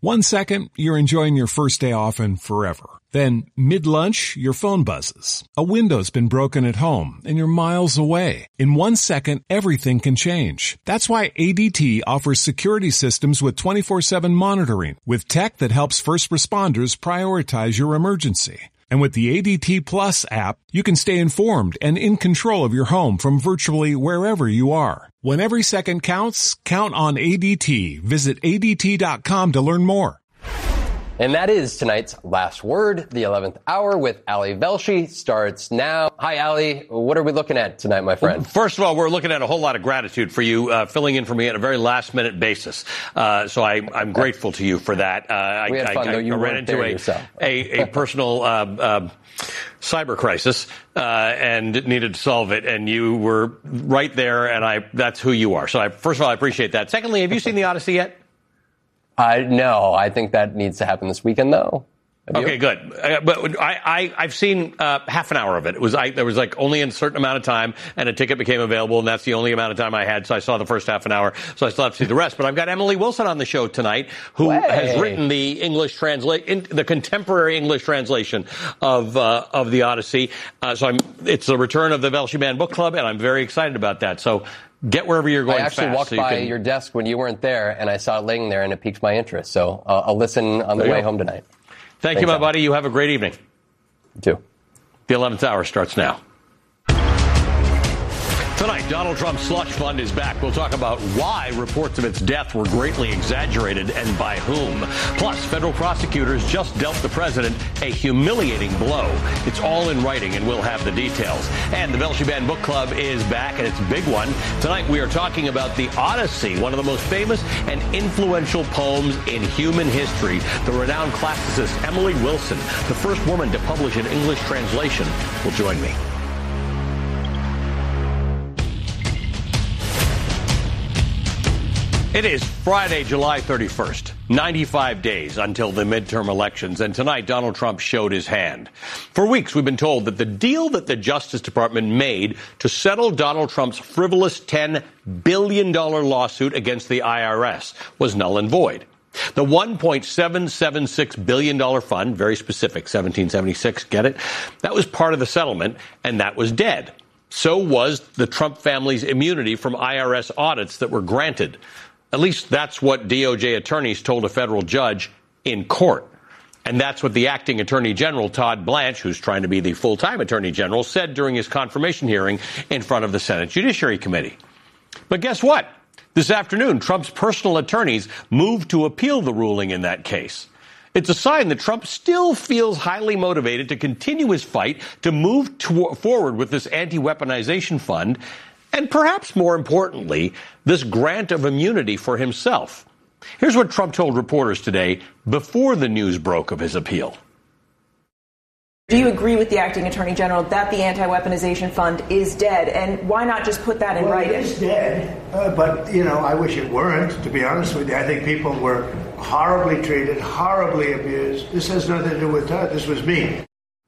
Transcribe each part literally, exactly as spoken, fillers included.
One second, you're enjoying your first day off and forever. Then, mid-lunch, your phone buzzes. A window's been broken at home, and you're miles away. In one second, everything can change. That's why A D T offers security systems with twenty-four seven monitoring, with tech that helps first responders prioritize your emergency. And with the A D T Plus app, you can stay informed and in control of your home from virtually wherever you are. When every second counts, count on A D T. Visit A D T dot com to learn more. And that is tonight's Last Word. The eleventh hour with Ali Velshi starts now. Hi, Ali. What are we looking at tonight, my friend? Well, first of all, we're looking at a whole lot of gratitude for you uh, filling in for me on a very last-minute basis. Uh, so I, I'm grateful to you for that. Uh, we had I, fun, I, though. You I ran weren't into there a, yourself. a, a personal uh, uh, cyber crisis uh, and needed to solve it, and you were right there, and I that's who you are. So I, first of all, I appreciate that. Secondly, have you seen The Odyssey yet? Uh, no, I think that needs to happen this weekend, though. Have okay, you? good. Uh, but I, I, I've seen uh, half an hour of it. It was I, there was like only a certain amount of time, and a ticket became available, and that's the only amount of time I had. So I saw the first half an hour. So I still have to see the rest. But I've got Emily Wilson on the show tonight, who Way. has written the English translate, the contemporary English translation of uh, of the Odyssey. Uh, so I'm, it's the return of the Velshi Man Book Club, and I'm very excited about that. So. Get wherever you're going I actually fast, walked so you by can... your desk when you weren't there, and I saw it laying there, and it piqued my interest. So uh, I'll listen on the there way you home tonight. Thank Thanks, you, my Alan. buddy. You have a great evening. You too. The eleventh hour starts now. Tonight, Donald Trump's slush fund is back. We'll talk about why reports of its death were greatly exaggerated and by whom. Plus, federal prosecutors just dealt the president a humiliating blow. It's all in writing, and we'll have the details. And the Velshi Band Book Club is back, and it's a big one. Tonight, we are talking about the Odyssey, one of the most famous and influential poems in human history. The renowned classicist Emily Wilson, the first woman to publish an English translation, will join me. It is Friday, July thirty-first, ninety-five days until the midterm elections, and tonight Donald Trump showed his hand. For weeks, we've been told that the deal that the Justice Department made to settle Donald Trump's frivolous ten billion dollars lawsuit against the I R S was null and void. The one point seven seven six billion dollars fund, very specific, seventeen seventy-six, get it? That was part of the settlement, and that was dead. So was the Trump family's immunity from I R S audits that were granted. At least that's what D O J attorneys told a federal judge in court. And that's what the acting attorney general, Todd Blanche, who's trying to be the full-time attorney general, said during his confirmation hearing in front of the Senate Judiciary Committee. But guess what? This afternoon, Trump's personal attorneys moved to appeal the ruling in that case. It's a sign that Trump still feels highly motivated to continue his fight to move to- forward with this anti-weaponization fund, and perhaps more importantly, this grant of immunity for himself. Here's what Trump told reporters today before the news broke of his appeal. Do you agree with the acting attorney general that the anti-weaponization fund is dead? And why not just put that in well, writing? It is dead, uh, but, you know, I wish it weren't, to be honest with you. I think people were horribly treated, horribly abused. This has nothing to do with Todd. This was me.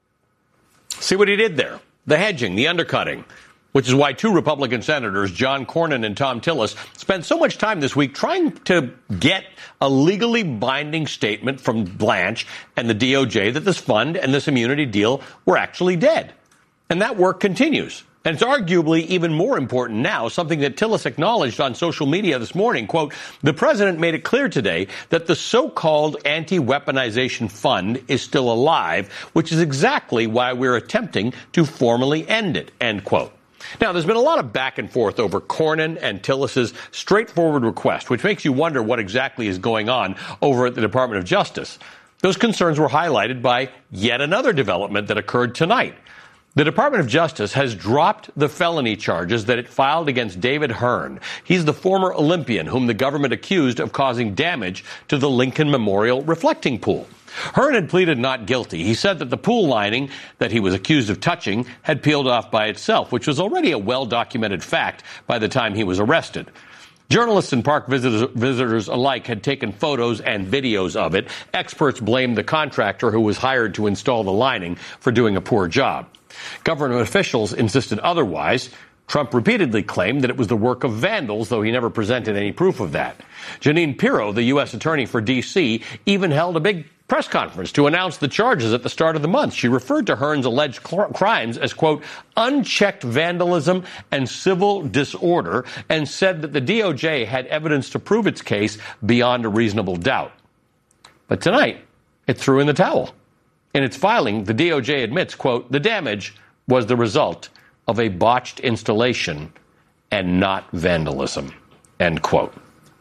See what he did there? The hedging, the undercutting. Which is why two Republican senators, John Cornyn and Thom Tillis, spent so much time this week trying to get a legally binding statement from Blanche and the D O J that this fund and this immunity deal were actually dead. And that work continues. And it's arguably even more important now, something that Tillis acknowledged on social media this morning. Quote, the president made it clear today that the so-called anti-weaponization fund is still alive, which is exactly why we're attempting to formally end it, end quote. Now, there's been a lot of back and forth over Cornyn and Tillis's straightforward request, which makes you wonder what exactly is going on over at the Department of Justice. Those concerns were highlighted by yet another development that occurred tonight. The Department of Justice has dropped the felony charges that it filed against David Hearn. He's the former Olympian whom the government accused of causing damage to the Lincoln Memorial reflecting pool. Hearn had pleaded not guilty. He said that the pool lining that he was accused of touching had peeled off by itself, which was already a well-documented fact by the time he was arrested. Journalists and park visitors, visitors alike had taken photos and videos of it. Experts blamed the contractor who was hired to install the lining for doing a poor job. Government officials insisted otherwise. Trump repeatedly claimed that it was the work of vandals, though he never presented any proof of that. Jeanine Pirro, the U S attorney for D C, even held a big press conference to announce the charges at the start of the month. She referred to Hearn's alleged cl- crimes as, quote, unchecked vandalism and civil disorder, and said that the D O J had evidence to prove its case beyond a reasonable doubt. But tonight, it threw in the towel. In its filing, the D O J admits, quote, the damage was the result of a botched installation and not vandalism, end quote.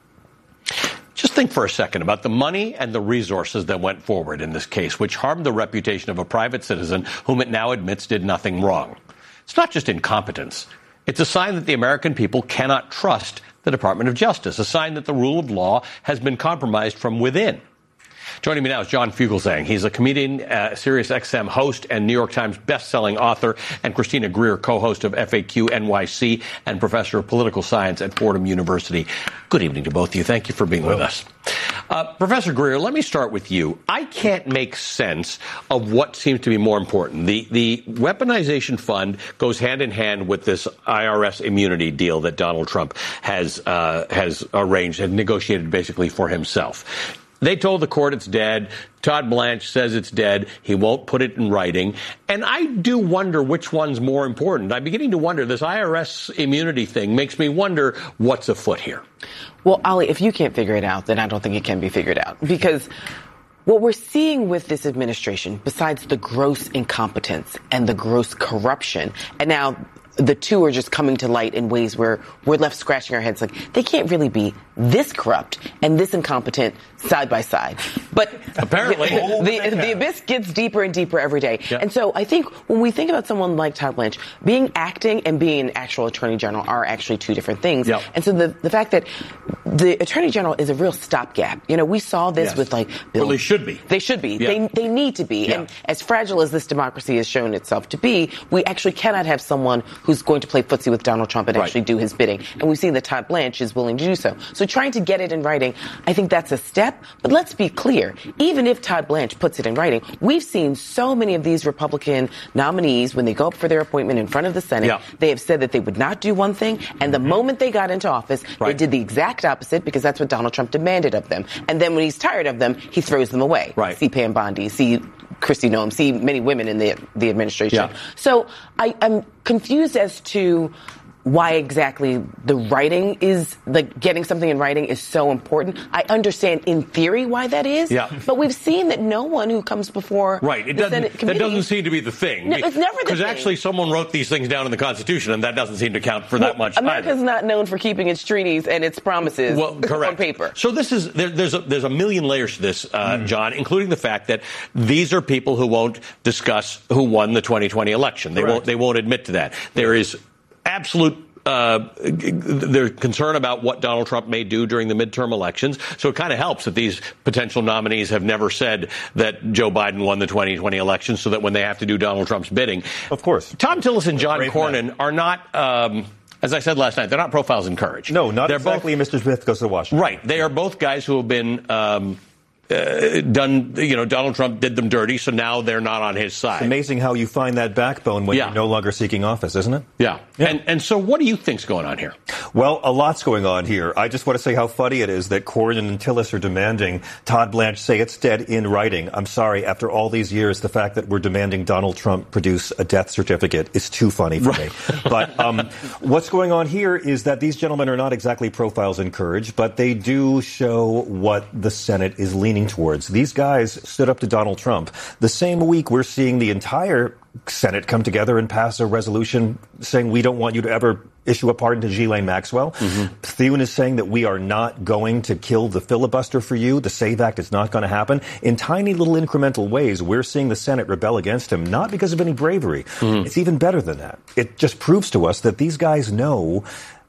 Just think for a second about the money and the resources that went forward in this case, which harmed the reputation of a private citizen whom it now admits did nothing wrong. It's not just incompetence. It's a sign that the American people cannot trust the Department of Justice, a sign that the rule of law has been compromised from within. Joining me now is John Fugelsang. He's a comedian, uh, Sirius X M host, and New York Times best-selling author, and Christina Greer, co-host of F A Q N Y C and professor of political science at Fordham University. Good evening to both of you. Thank you for being with us. Uh, Professor Greer, let me start with you. I can't make sense of what seems to be more important. The the weaponization fund goes hand in hand with this I R S immunity deal that Donald Trump has uh, has arranged and negotiated basically for himself. They told the court it's dead. Todd Blanche says it's dead. He won't put it in writing. And I do wonder which one's more important. I'm beginning to wonder, this I R S immunity thing makes me wonder what's afoot here. Well, Ali, if you can't figure it out, then I don't think it can be figured out. Because what we're seeing with this administration, besides the gross incompetence and the gross corruption, and now the two are just coming to light in ways where we're left scratching our heads like they can't really be this corrupt and this incompetent side by side. But apparently the, the, the abyss gets deeper and deeper every day. Yep. And so I think when we think about someone like Todd Blanche, being acting and being an actual attorney general are actually two different things. Yep. And so the, the fact that the attorney general is a real stopgap. You know, we saw this yes. with like Bill. Well, they should be. They should be. Yep. They they need to be. Yep. And as fragile as this democracy has shown itself to be, we actually cannot have someone who's going to play footsie with Donald Trump and right. actually do his bidding. And we've seen that Todd Blanche is willing to do so. So trying to get it in writing, I think that's a step. But let's be clear. Even if Todd Blanche puts it in writing, we've seen so many of these Republican nominees, when they go up for their appointment in front of the Senate, yeah. they have said that they would not do one thing. And the mm-hmm. moment they got into office, right. they did the exact opposite because that's what Donald Trump demanded of them. And then when he's tired of them, he throws them away. Right. See Pam Bondi, see Kristi Noem, see many women in the the administration. Yeah. So I, I'm confused as to why exactly the writing is, like getting something in writing is so important. I understand in theory why that is, yeah. but we've seen that no one who comes before right. It the doesn't, Senate committee... That doesn't seem to be the thing. No, it's never the thing. Because actually someone wrote these things down in the Constitution, and that doesn't seem to count for well, that much America's either. not known for keeping its treaties and its promises well, correct. on paper. So this is there, there's, a, there's a million layers to this, uh, mm. John, including the fact that these are people who won't discuss who won the twenty twenty election. They correct. won't. They won't admit to that. There is absolute Uh, they're concerned about what Donald Trump may do during the midterm elections. So it kind of helps that these potential nominees have never said that Joe Biden won the twenty twenty election, so that when they have to do Donald Trump's bidding. Of course. Tom Tillis and John Cornyn man. are not, um, as I said last night, they're not profiles in courage. No, not they're exactly both, Mister Smith goes to Washington. Right. They are both guys who have been um, Uh, done, you know, Donald Trump did them dirty, so now they're not on his side. It's amazing how you find that backbone when yeah. you're no longer seeking office, isn't it? Yeah. yeah. And and so what do you think's going on here? Well, a lot's going on here. I just want to say how funny it is that Cornyn and Tillis are demanding Todd Blanche say it's dead in writing. I'm sorry, after all these years, the fact that we're demanding Donald Trump produce a death certificate is too funny for right. me. But um, what's going on here is that these gentlemen are not exactly profiles in courage, but they do show what the Senate is leaning towards. These guys stood up to Donald Trump. The same week, we're seeing the entire Senate come together and pass a resolution saying we don't want you to ever issue a pardon to Ghislaine Maxwell. Mm-hmm. Thune is saying that we are not going to kill the filibuster for you. The SAVE Act is not going to happen. In tiny little incremental ways, we're seeing the Senate rebel against him, not because of any bravery. Mm-hmm. It's even better than that. It just proves to us that these guys know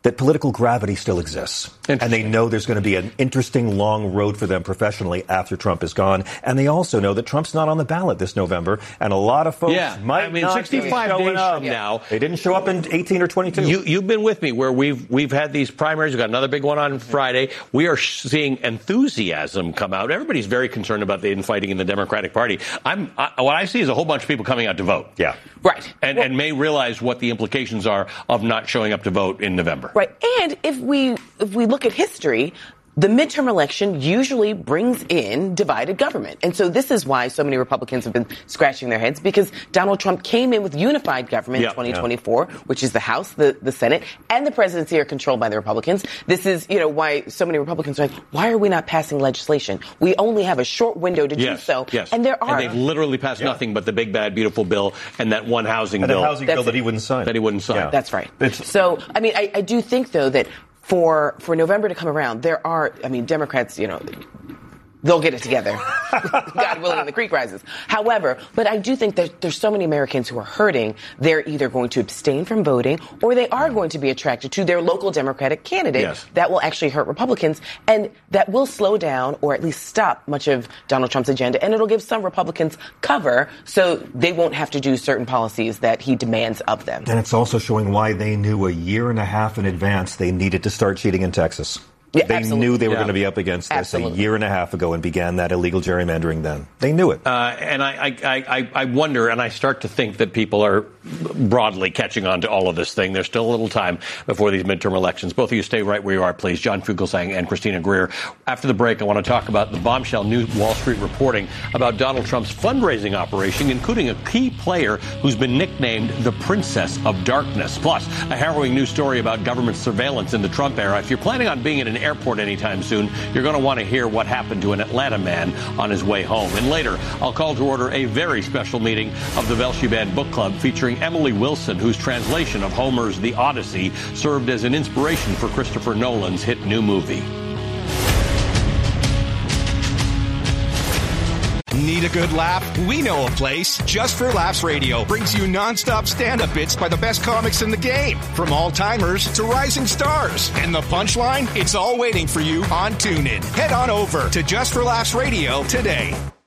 that political gravity still exists. And they know there's going to be an interesting long road for them professionally after Trump is gone. And they also know that Trump's not on the ballot this November. And a lot of folks yeah. might I mean, not sixty-five days up. from now. They didn't show up in eighteen or twenty-two. You, you've been with me where we've we've had these primaries. We've got another big one on Friday. We are seeing enthusiasm come out. Everybody's very concerned about the infighting in the Democratic Party. I'm I, what I see is a whole bunch of people coming out to vote. Yeah. Right. And, well, and may realize what the implications are of not showing up to vote in November. Right. And if we if we look at history, the midterm election usually brings in divided government. And so this is why so many Republicans have been scratching their heads, because Donald Trump came in with unified government yep, in twenty twenty-four, yeah. which is the House, the, the Senate, and the presidency are controlled by the Republicans. This is, you know, why so many Republicans are like, why are we not passing legislation? We only have a short window to yes, do so. Yes. And there are. And they've literally passed yeah. nothing but the big, bad, beautiful bill and that one housing and bill. And housing That's bill that it. he wouldn't sign. That he wouldn't sign. Yeah. That's right. It's, so, I mean, I, I do think, though, that For for November to come around, there are, I mean, Democrats, you know, they'll get it together. God willing, and the creek rises. However, but I do think that there's so many Americans who are hurting. They're either going to abstain from voting or they are going to be attracted to their local Democratic candidate. Yes. That will actually hurt Republicans, and that will slow down or at least stop much of Donald Trump's agenda. And it'll give some Republicans cover so they won't have to do certain policies that he demands of them. And it's also showing why they knew a year and a half in advance they needed to start cheating in Texas. Yeah, they absolutely. knew they were yeah. going to be up against this Absolutely. a year and a half ago and began that illegal gerrymandering then. They knew it. Uh, and I, I, I, I wonder, and I start to think that people are broadly catching on to all of this thing. There's still a little time before these midterm elections. Both of you stay right where you are, please. John Fugelsang and Christina Greer. After the break, I want to talk about the bombshell new Wall Street reporting about Donald Trump's fundraising operation, including a key player who's been nicknamed the Princess of Darkness. Plus, a harrowing new story about government surveillance in the Trump era. If you're planning on being in an airport anytime soon, you're going to want to hear what happened to an Atlanta man on his way home. And later, I'll call to order a very special meeting of the Velshi Band Book Club featuring Emily Wilson, whose translation of Homer's The Odyssey served as an inspiration for Christopher Nolan's hit new movie. Need a good laugh? We know a place. Just for Laughs Radio brings you nonstop stand-up bits by the best comics in the game. From all-timers to rising stars. And the punchline? It's all waiting for you on TuneIn. Head on over to Just for Laughs Radio today.